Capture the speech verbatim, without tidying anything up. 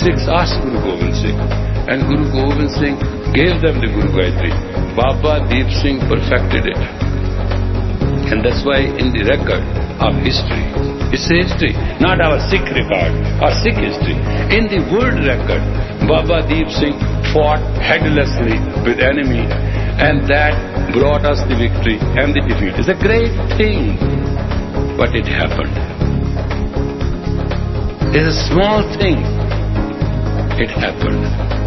Sikhs asked Guru Gobind Singh, and Guru Gobind Singh gave them the Guru Gayatri. Baba Deep Singh perfected it. And that's why in the record of history, it's a history, not our Sikh record or Sikh history. In the world record, Baba Deep Singh fought headlessly with enemy, and that brought us the victory and the defeat. It's a great thing, but it happened. It's a small thing. It happened.